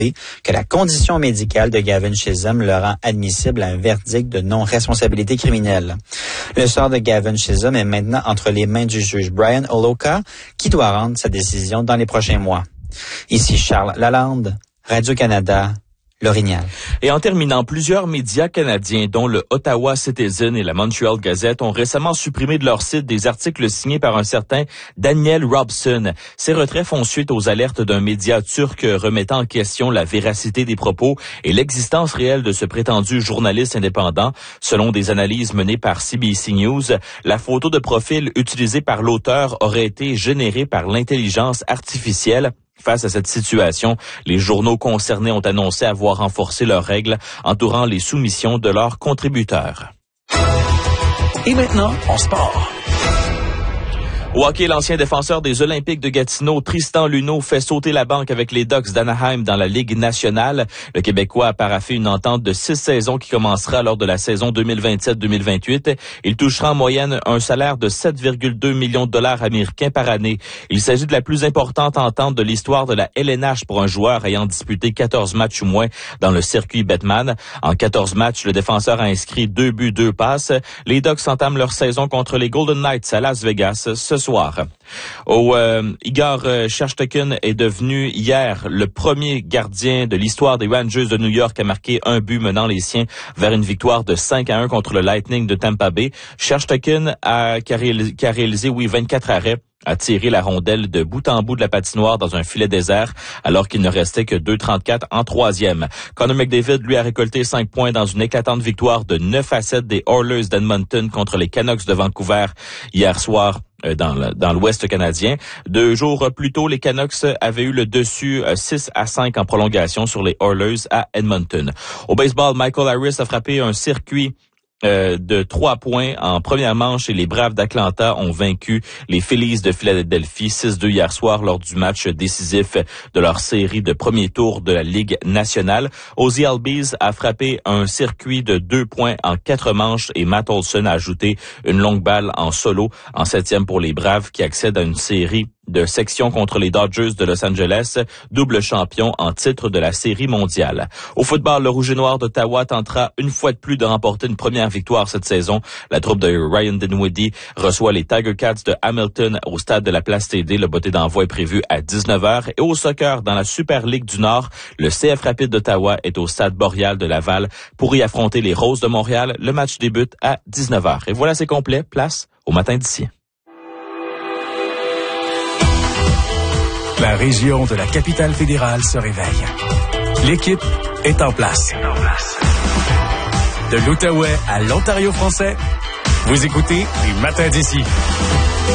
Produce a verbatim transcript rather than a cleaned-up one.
que la condition médicale de Gavin Chisholm le rend admissible à un verdict de non-responsabilité criminelle. Le sort de Gavin Chisholm est maintenant entre les mains du juge Brian Oloka, qui doit rendre sa décision dans les prochains mois. Ici Charles Lalande, Radio-Canada, L'Orignal. Et en terminant, plusieurs médias canadiens, dont le Ottawa Citizen et la Montreal Gazette, ont récemment supprimé de leur site des articles signés par un certain Daniel Robson. Ces retraits font suite aux alertes d'un média turc remettant en question la véracité des propos et l'existence réelle de ce prétendu journaliste indépendant. Selon des analyses menées par C B C News, la photo de profil utilisée par l'auteur aurait été générée par l'intelligence artificielle. Face à cette situation, les journaux concernés ont annoncé avoir renforcé leurs règles entourant les soumissions de leurs contributeurs. Et maintenant, en sport. Au hockey, l'ancien défenseur des Olympiques de Gatineau, Tristan Luneau, fait sauter la banque avec les Ducks d'Anaheim dans la Ligue nationale. Le Québécois a paraphé une entente de six saisons qui commencera lors de la saison deux mille vingt-sept deux mille vingt-huit. Il touchera en moyenne un salaire de sept virgule deux millions de dollars américains par année. Il s'agit de la plus importante entente de l'histoire de la L N H pour un joueur ayant disputé quatorze matchs ou moins dans le circuit Bettman. En quatorze matchs, le défenseur a inscrit deux buts, deux passes. Les Ducks entament leur saison contre les Golden Knights à Las Vegas ce soir. Au euh, Igor Shesterkin est devenu hier le premier gardien de l'histoire des Rangers de New York à marquer un but menant les siens vers une victoire de cinq à un contre le Lightning de Tampa Bay. Shesterkin a, qui a réalisé, qui a réalisé oui, vingt-quatre arrêts, a tiré la rondelle de bout en bout de la patinoire dans un filet désert alors qu'il ne restait que deux trente-quatre en troisième. Connor McDavid, lui, a récolté cinq points dans une éclatante victoire de neuf à sept des Oilers d'Edmonton contre les Canucks de Vancouver hier soir dans le, dans l'Ouest canadien. Deux jours plus tôt, les Canucks avaient eu le dessus six à cinq en prolongation sur les Oilers à Edmonton. Au baseball, Michael Harris a frappé un circuit Euh, de trois points en première manche et les Braves d'Atlanta ont vaincu les Phillies de Philadelphie six deux hier soir lors du match décisif de leur série de premier tour de la Ligue nationale. Ozzie Albies a frappé un circuit de deux points en quatre manches et Matt Olson a ajouté une longue balle en solo en septième pour les Braves qui accèdent à une série de section contre les Dodgers de Los Angeles, double champion en titre de la Série mondiale. Au football, le Rouge et Noir d'Ottawa tentera une fois de plus de remporter une première victoire cette saison. La troupe de Ryan Dinwiddie reçoit les Tiger Cats de Hamilton au stade de la Place T D. Le botté d'envoi est prévu à dix-neuf heures. Et au soccer, dans la Super Ligue du Nord, le C F Rapide d'Ottawa est au stade Boréal de Laval pour y affronter les Roses de Montréal. Le match débute à dix-neuf heures. Et voilà, c'est complet. Place au matin d'ici. La région de la capitale fédérale se réveille. L'équipe est en place. De l'Outaouais à l'Ontario français, vous écoutez les matins d'ici.